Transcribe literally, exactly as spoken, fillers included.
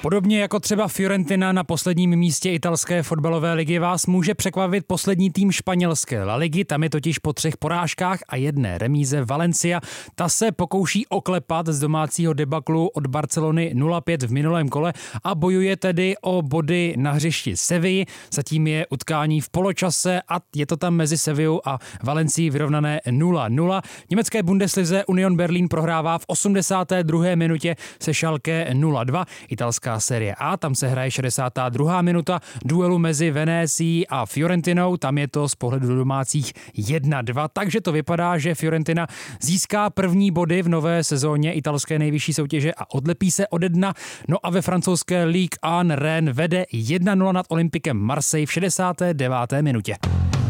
Podobně jako třeba Fiorentina na posledním místě italské fotbalové ligy vás může překvapit poslední tým španělské La Ligy, tam je totiž po třech porážkách a jedné remíze Valencia. Ta se pokouší oklepat z domácího debaklu od Barcelony nula pět v minulém kole a bojuje tedy o body na hřišti Sevilly. Zatím je utkání v poločase a je to tam mezi Sevillou a Valencií vyrovnané nula nula. Německé Bundeslize Union Berlin prohrává v osmdesáté druhé minutě se Schalke nula dva. Italská série A, tam se hraje šedesátá druhá minuta duelu mezi Venécií a Fiorentinou, tam je to z pohledu domácích jedna dva, takže to vypadá, že Fiorentina získá první body v nové sezóně italské nejvyšší soutěže a odlepí se ode dna. No a ve francouzské Ligue jedna Rennes vede jedna nula nad Olympikem Marseille v šedesáté deváté minutě.